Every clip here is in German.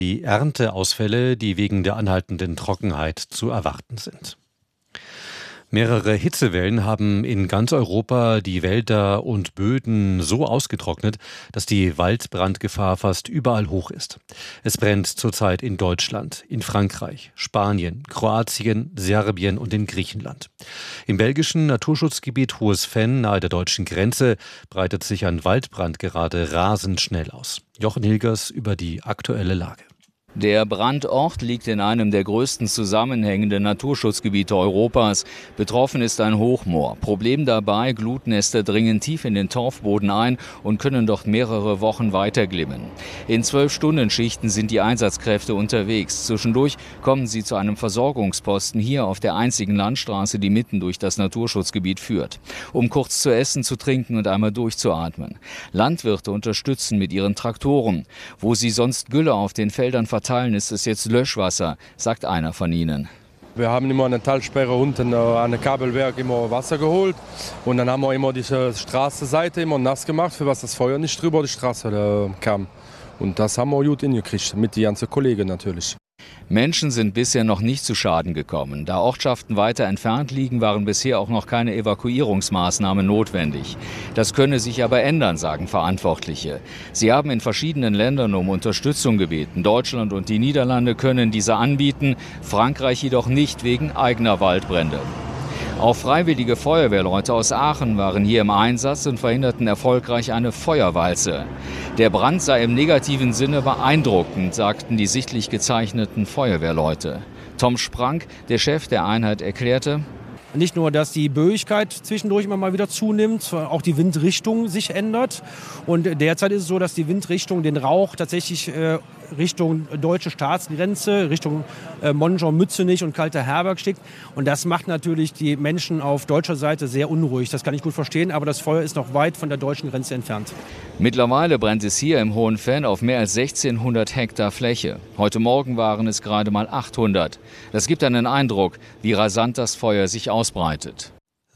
die Ernteausfälle, die wegen der anhaltenden Trockenheit zu erwarten sind. Mehrere Hitzewellen haben in ganz Europa die Wälder und Böden so ausgetrocknet, dass die Waldbrandgefahr fast überall hoch ist. Es brennt zurzeit in Deutschland, in Frankreich, Spanien, Kroatien, Serbien und in Griechenland. Im belgischen Naturschutzgebiet Hohes Venn nahe der deutschen Grenze breitet sich ein Waldbrand gerade rasend schnell aus. Jochen Hilgers über die aktuelle Lage. Der Brandort liegt in einem der größten zusammenhängenden Naturschutzgebiete Europas. Betroffen ist ein Hochmoor. Problem dabei, Glutnester dringen tief in den Torfboden ein und können dort mehrere Wochen weiterglimmen. In 12-Stunden-Schichten sind die Einsatzkräfte unterwegs. Zwischendurch kommen sie zu einem Versorgungsposten hier auf der einzigen Landstraße, die mitten durch das Naturschutzgebiet führt, um kurz zu essen, zu trinken und einmal durchzuatmen. Landwirte unterstützen mit ihren Traktoren. Wo sie sonst Gülle auf den Feldern verteilen, ist es jetzt Löschwasser, sagt einer von ihnen. Wir haben immer eine Talsperre unten an einem Kabelwerk immer Wasser geholt und dann haben wir immer diese Straßenseite immer nass gemacht, für was das Feuer nicht drüber die Straße kam. Und das haben wir gut hingekriegt, mit den ganzen Kollegen natürlich. Menschen sind bisher noch nicht zu Schaden gekommen. Da Ortschaften weiter entfernt liegen, waren bisher auch noch keine Evakuierungsmaßnahmen notwendig. Das könne sich aber ändern, sagen Verantwortliche. Sie haben in verschiedenen Ländern um Unterstützung gebeten. Deutschland und die Niederlande können diese anbieten, Frankreich jedoch nicht wegen eigener Waldbrände. Auch freiwillige Feuerwehrleute aus Aachen waren hier im Einsatz und verhinderten erfolgreich eine Feuerwalze. Der Brand sei im negativen Sinne beeindruckend, sagten die sichtlich gezeichneten Feuerwehrleute. Tom Sprank, der Chef der Einheit, erklärte: Nicht nur, dass die Böigkeit zwischendurch immer mal wieder zunimmt, auch die Windrichtung sich ändert. Und derzeit ist es so, dass die Windrichtung den Rauch tatsächlich Richtung deutsche Staatsgrenze, Richtung Monschau-Mützenich und Kalteherberg schickt. Und das macht natürlich die Menschen auf deutscher Seite sehr unruhig. Das kann ich gut verstehen, aber das Feuer ist noch weit von der deutschen Grenze entfernt. Mittlerweile brennt es hier im Hohen Venn auf mehr als 1600 Hektar Fläche. Heute Morgen waren es gerade mal 800. Das gibt einen Eindruck, wie rasant das Feuer sich ausbreitet.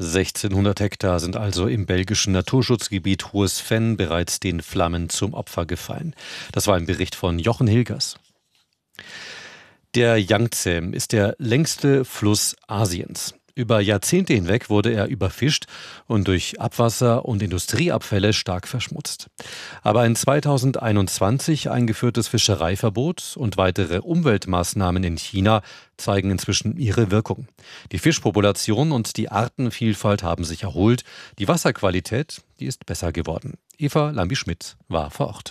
1600 Hektar sind also im belgischen Naturschutzgebiet Hohes Venn bereits den Flammen zum Opfer gefallen. Das war ein Bericht von Jochen Hilgers. Der Yangtze ist der längste Fluss Asiens. Über Jahrzehnte hinweg wurde er überfischt und durch Abwasser und Industrieabfälle stark verschmutzt. Aber ein 2021 eingeführtes Fischereiverbot und weitere Umweltmaßnahmen in China zeigen inzwischen ihre Wirkung. Die Fischpopulation und die Artenvielfalt haben sich erholt. Die Wasserqualität, die ist besser geworden. Eva Lambi-Schmidt war vor Ort.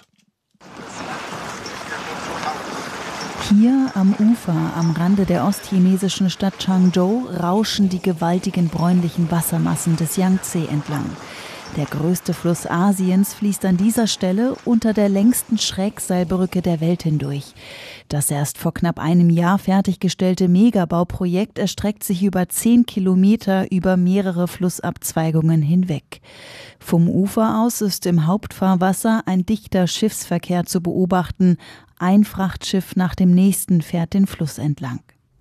Hier am Ufer, am Rande der ostchinesischen Stadt Changzhou, rauschen die gewaltigen bräunlichen Wassermassen des Yangtze entlang. Der größte Fluss Asiens fließt an dieser Stelle unter der längsten Schrägseilbrücke der Welt hindurch. Das erst vor knapp einem Jahr fertiggestellte Megabauprojekt erstreckt sich über 10 Kilometer über mehrere Flussabzweigungen hinweg. Vom Ufer aus ist im Hauptfahrwasser ein dichter Schiffsverkehr zu beobachten. Ein Frachtschiff nach dem nächsten fährt den Fluss entlang.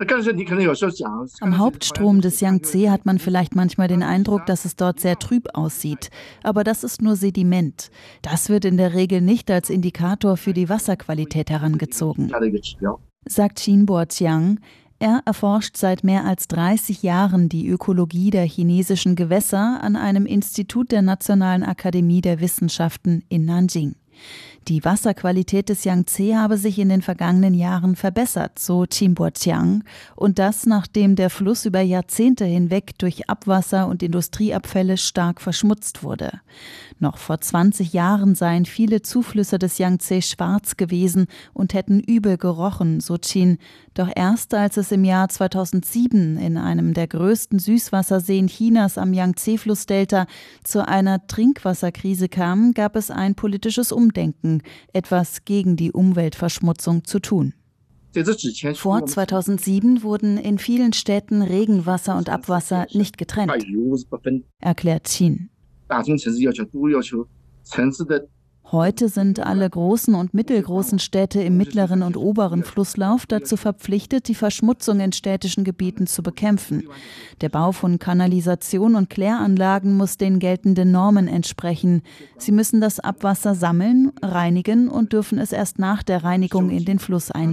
Am Hauptstrom des Yangtze hat man vielleicht manchmal den Eindruck, dass es dort sehr trüb aussieht. Aber das ist nur Sediment. Das wird in der Regel nicht als Indikator für die Wasserqualität herangezogen, sagt Xin Boziang. Er erforscht seit mehr als 30 Jahren die Ökologie der chinesischen Gewässer an einem Institut der Nationalen Akademie der Wissenschaften in Nanjing. Die Wasserqualität des Yangtze habe sich in den vergangenen Jahren verbessert, so Xin Boziang, und das, nachdem der Fluss über Jahrzehnte hinweg durch Abwasser und Industrieabfälle stark verschmutzt wurde. Noch vor 20 Jahren seien viele Zuflüsse des Yangtze schwarz gewesen und hätten übel gerochen, so Xin. Doch erst als es im Jahr 2007 in einem der größten Süßwasserseen Chinas am Yangtze-Flussdelta zu einer Trinkwasserkrise kam, gab es ein politisches Umdenken, etwas gegen die Umweltverschmutzung zu tun. Vor 2007 wurden in vielen Städten Regenwasser und Abwasser nicht getrennt, erklärt Xin. Heute sind alle großen und mittelgroßen Städte im mittleren und oberen Flusslauf dazu verpflichtet, die Verschmutzung in städtischen Gebieten zu bekämpfen. Der Bau von Kanalisation und Kläranlagen muss den geltenden Normen entsprechen. Sie müssen das Abwasser sammeln, reinigen und dürfen es erst nach der Reinigung in den Fluss einleiten.